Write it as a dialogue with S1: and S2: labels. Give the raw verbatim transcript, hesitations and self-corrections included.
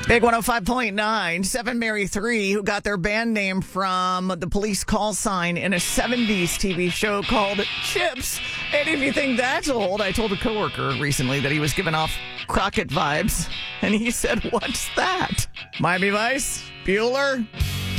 S1: Big one oh five point nine, Seven Mary three, who got their band name from the police call sign in a seventies T V show called Chips. And if you think that's old, I told a coworker recently that he was giving off Crockett vibes. And he said, what's that? Miami Vice? Bueller?